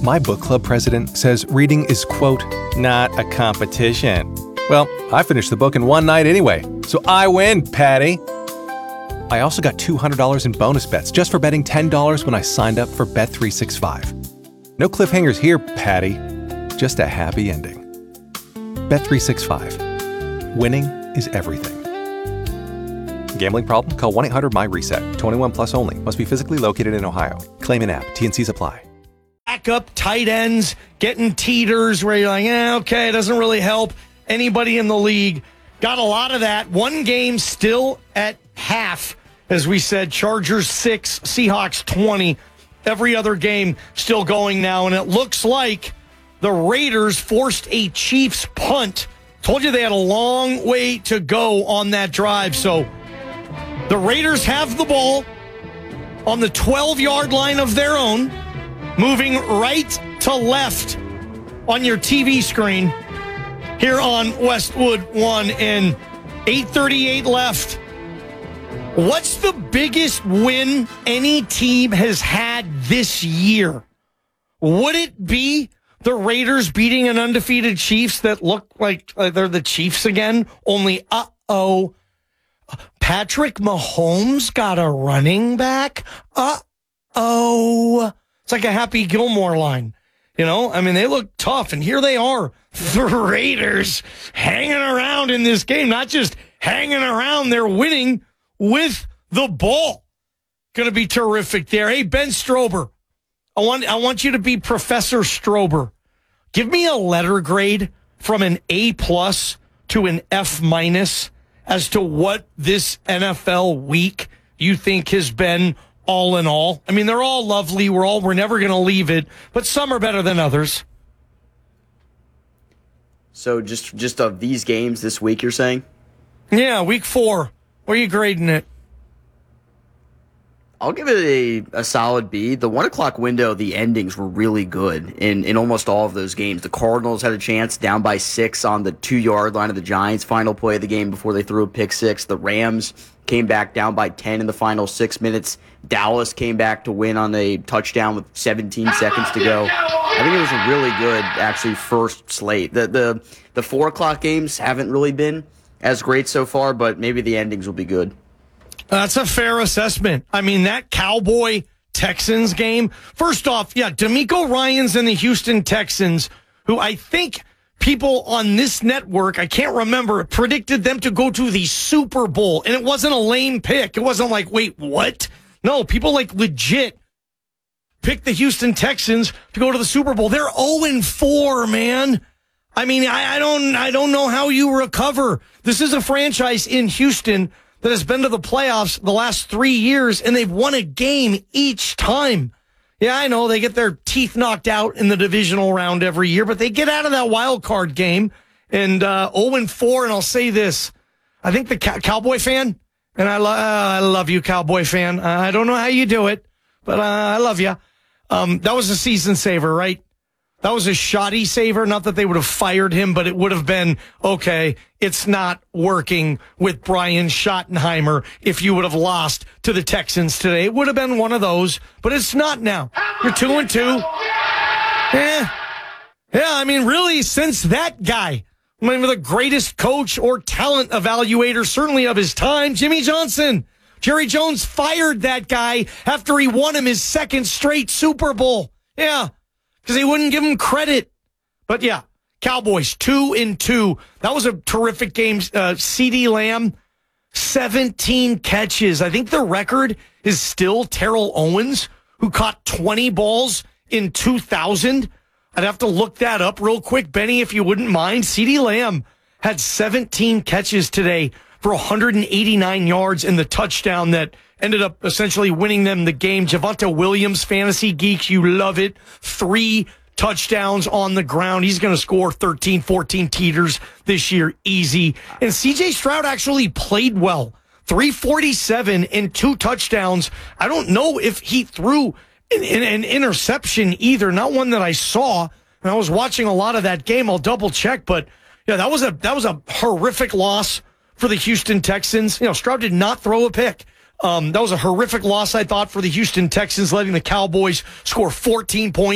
My book club president says reading is, quote, not a competition. Well, I finished the book in one night anyway, so I win, Patty. I also got $200 in bonus bets just for betting $10 when I signed up for Bet365. No cliffhangers here, Patty. Just a happy ending. Bet365. Winning is everything. Gambling problem? Call 1-800-MY-RESET. 21 plus only. Must be physically located in Ohio. Claim in app. T&Cs apply. Backup tight ends, getting teeters where you're like, okay, it doesn't really help anybody in the league. Got a lot of that. One game still at half, as we said. Chargers 6, Seahawks 20. Every other game still going now, and it looks like the Raiders forced a Chiefs punt. Told you they had a long way to go on that drive. So the Raiders have the ball on the 12-yard line of their own, moving right to left on your TV screen here on Westwood 1, and 8:38 left. What's the biggest win any team has had this year? Would it be the Raiders beating an undefeated Chiefs that look like they're the Chiefs again? Only, Patrick Mahomes got a running back? It's like a Happy Gilmore line. You know, I mean, they look tough, and here they are, the Raiders, hanging around in this game. Not just hanging around, they're winning with the ball. Going to be terrific there. Hey, Ben Strober, I want you to be Professor Strober. Give me a letter grade from an A+ to an F- as to what this NFL week you think has been all in all. I mean, they're all lovely. We're never going to leave it, but some are better than others. So just of these games this week, you're saying? Yeah, week 4. Where are you grading it? I'll give it a solid B. The 1 o'clock window, the endings were really good in almost all of those games. The Cardinals had a chance down by 6 on the 2-yard line of the Giants' final play of the game before they threw a pick 6. The Rams came back down by 10 in the final 6 minutes. Dallas came back to win on a touchdown with 17 seconds to go. I think it was a really good, actually, first slate. The 4 o'clock games haven't really been as great so far, but maybe the endings will be good. That's a fair assessment. I mean, that Cowboy-Texans game, first off, yeah, DeMeco Ryans and the Houston Texans, who I think people on this network, I can't remember, predicted them to go to the Super Bowl, and it wasn't a lame pick. It wasn't like, wait, what? No, people like legit picked the Houston Texans to go to the Super Bowl. They're 0-4, man. I mean, I don't know how you recover. This is a franchise in Houston that has been to the playoffs the last 3 years, and they've won a game each time. Yeah, I know they get their teeth knocked out in the divisional round every year, but they get out of that wild card game, and 0-4, and I'll say this. I think the Cowboy fan, and I love you, Cowboy fan. I don't know how you do it, but I love you. That was a season saver, right? That was a shoddy saver. Not that they would have fired him, but it would have been, okay, it's not working with Brian Schottenheimer if you would have lost to the Texans today. It would have been one of those, but it's not now. You're 2-2. Yeah, I mean, really, since that guy, maybe the greatest coach or talent evaluator, certainly of his time, Jimmy Johnson. Jerry Jones fired that guy after he won him his second straight Super Bowl. Yeah. Because they wouldn't give him credit. But yeah, Cowboys 2-2. That was a terrific game. CeeDee Lamb, 17 catches. I think the record is still Terrell Owens, who caught 20 balls in 2000. I'd have to look that up real quick, Benny, if you wouldn't mind. CeeDee Lamb had 17 catches today for 189 yards in the touchdown that ended up essentially winning them the game. Javonte Williams, Fantasy Geeks, you love it. 3 touchdowns on the ground. He's going to score 13, 14 teeters this year, easy. And C.J. Stroud actually played well. 347 and 2 touchdowns. I don't know if he threw an interception either, not one that I saw. And I was watching a lot of that game. I'll double check, but yeah, that was a horrific loss for the Houston Texans. You know, Stroud did not throw a pick. That was a horrific loss, I thought, for the Houston Texans, letting the Cowboys score 14 points.